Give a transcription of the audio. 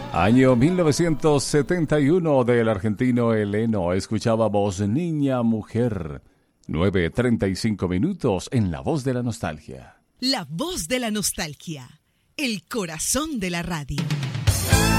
Año 1971 del argentino Heleno. Escuchábamos Niña Mujer. 9:35 minutos en La Voz de la Nostalgia. La Voz de la Nostalgia. El corazón de la radio.